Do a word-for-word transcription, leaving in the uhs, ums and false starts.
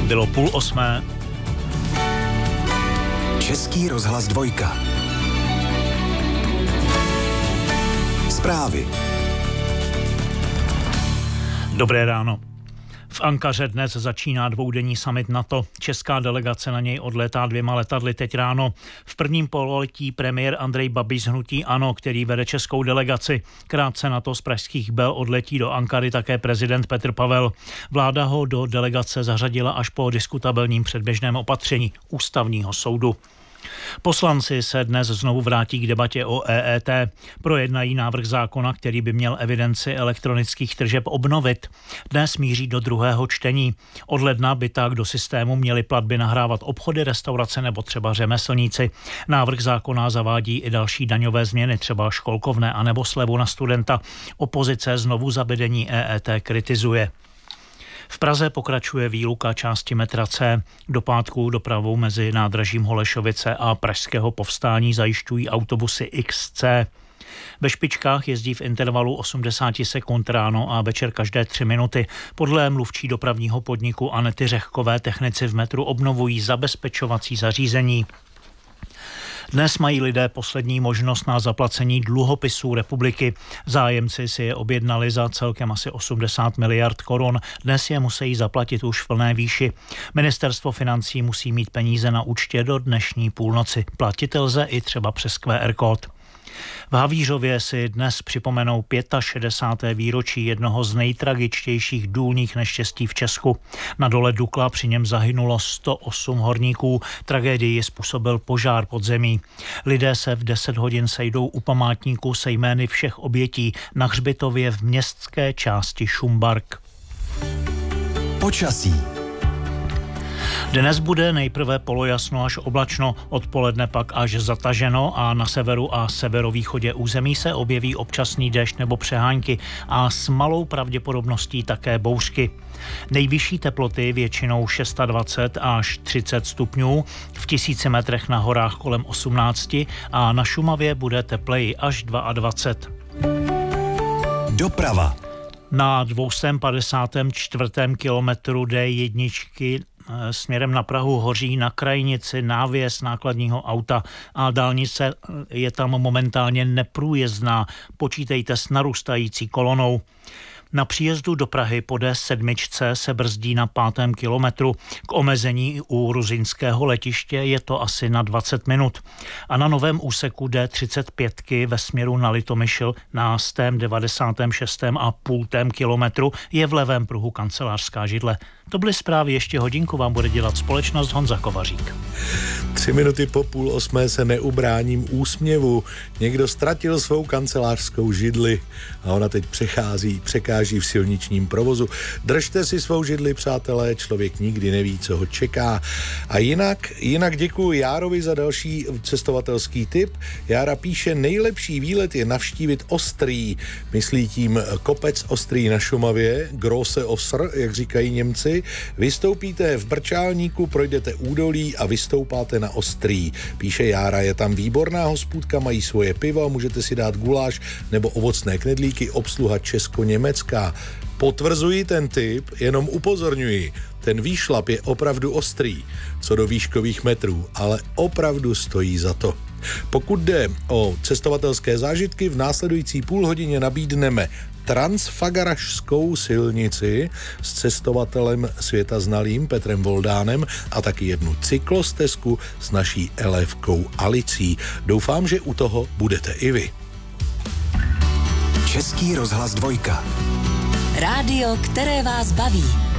Bylo půl osmé. Český rozhlas dvojka. Zprávy. Dobré ráno. V Ankaře dnes začíná dvoudenní summit NATO. Česká delegace na něj odlétá dvěma letadly teď ráno. V prvním pololetí premiér Andrej Babiš z hnutí ANO, který vede českou delegaci. Krátce na to z pražských Bel odletí do Ankary také prezident Petr Pavel. Vláda ho do delegace zařadila až po diskutabilním předběžném opatření Ústavního soudu. Poslanci se dnes znovu vrátí k debatě o E E T. Projednají návrh zákona, který by měl evidenci elektronických tržeb obnovit. Dnes míří do druhého čtení. Od ledna by tak do systému měly platby nahrávat obchody, restaurace nebo třeba řemeslníci. Návrh zákona zavádí i další daňové změny, třeba školkovné anebo slevu na studenta. Opozice znovu zavedení E E T kritizuje. V Praze pokračuje výluka části metra C. Do pátku dopravu mezi nádražím Holešovice a Pražského Povstání zajišťují autobusy X C. Ve špičkách jezdí v intervalu osmdesát sekund ráno a večer každé tři minuty. Podle mluvčí dopravního podniku Anety Řehkové technici v metru obnovují zabezpečovací zařízení. Dnes mají lidé poslední možnost na zaplacení dluhopisů republiky. Zájemci si je objednali za celkem asi osmdesát miliard korun. Dnes je musí zaplatit už v plné výši. Ministerstvo financí musí mít peníze na účtě do dnešní půlnoci. Platit lze i třeba přes Q R kód. V Havířově si dnes připomenou šedesáté páté výročí jednoho z nejtragičtějších důlních neštěstí v Česku. Na dole Dukla při něm zahynulo sto osm horníků. Tragédii způsobil požár podzemí. Lidé se v deset hodin sejdou u památníku se jmény všech obětí na hřbitově v městské části Šumbark. Počasí. Dnes bude nejprve polojasno až oblačno, odpoledne pak až zataženo a na severu a severovýchodě území se objeví občasný déšť nebo přehánky a s malou pravděpodobností také bouřky. Nejvyšší teploty většinou dvacet šest až třicet stupňů, v tisíci metrech na horách kolem osmnáct a na Šumavě bude tepleji až dvacet dva. Doprava. Na dvě stě padesát čtyři kilometru D jedna směrem na Prahu hoří na krajnici návěs nákladního auta a dálnice je tam momentálně neprůjezdná. Počítejte s narůstající kolonou. Na příjezdu do Prahy po D sedm se brzdí na pátém kilometru. K omezení u ruzyňského letiště je to asi na dvacet minut. A na novém úseku D třicet pět ve směru na Litomyšl na sto devadesát šest a půl kilometru je v levém pruhu kancelářská židle. To byly zprávy, ještě hodinku vám bude dělat společnost Honza Kovařík. Tři minuty po půl osmé se neubráním úsměvu. Někdo ztratil svou kancelářskou židli a ona teď přechází, překáží v silničním provozu. Držte si svou židli, přátelé, člověk nikdy neví, co ho čeká. A jinak, jinak děkuji Járovi za další cestovatelský tip. Jára píše, nejlepší výlet je navštívit Ostrý. Myslí tím kopec Ostrý na Šumavě, Große Osr, jak říkají Němci. Vystoupíte v Brčálníku, projdete údolí a vystoupáte na Ostrý. Píše Jára, je tam výborná hospůdka, mají svoje pivo, můžete si dát guláš nebo ovocné knedlíky, obsluha česko-německá. Potvrzuji ten tip, jenom upozorňuji, ten výšlap je opravdu ostrý, co do výškových metrů, ale opravdu stojí za to. Pokud jde o cestovatelské zážitky, v následující půl hodině nabídneme Transfagarašskou silnici s cestovatelem světa znalým Petrem Voldánem a taky jednu cyklostezku s naší elévkou Alicí. Doufám, že u toho budete i vy. Český rozhlas dvojka. Rádio, které vás baví.